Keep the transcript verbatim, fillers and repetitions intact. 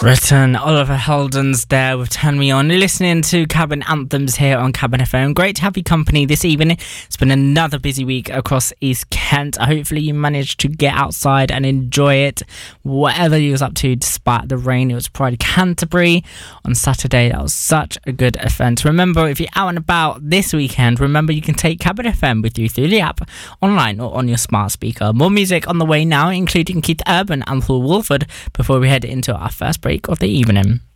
Written Oliver Heldens there with Turn Me On. You're listening to Cabin Anthems here on Cabin F M. Great to have you company this evening. It's been another busy week across East Kent. Hopefully you managed to get outside and enjoy it, whatever you was up to despite the rain. It was Pride Canterbury on Saturday. That was such a good event. Remember, if you're out and about this weekend, remember you can take Cabin F M with you through the app, online or on your smart speaker. More music on the way now, including Keith Urban and Paul Wolford, before we head into our first break of the evening.